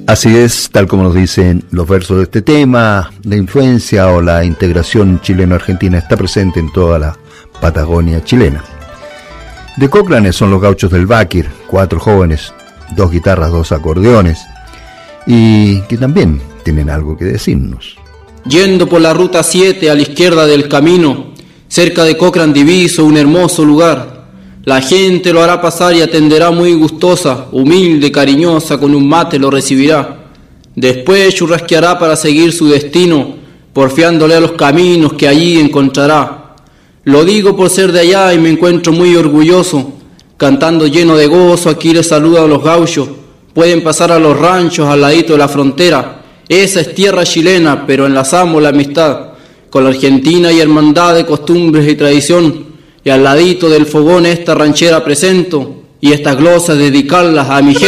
Así es, tal como nos dicen los versos de este tema, la influencia o la integración chileno-argentina está presente en toda la Patagonia chilena. De Cochrane son los Gauchos del Báquir, 4 jóvenes, 2 guitarras, 2 acordeones, y que también tienen algo que decirnos. Yendo por la ruta 7 a la izquierda del camino, cerca de Cochrane diviso un hermoso lugar. La gente lo hará pasar y atenderá muy gustosa, humilde, cariñosa, con un mate lo recibirá. Después churrasqueará para seguir su destino, porfiándole a los caminos que allí encontrará. Lo digo por ser de allá y me encuentro muy orgulloso, cantando lleno de gozo, aquí les saludo a los gauchos. Pueden pasar a los ranchos al ladito de la frontera, esa es tierra chilena, pero enlazamos la amistad con la Argentina y hermandad de costumbres y tradición. Y al ladito del fogón esta ranchera presento, y estas glosas dedicarlas a mi gente.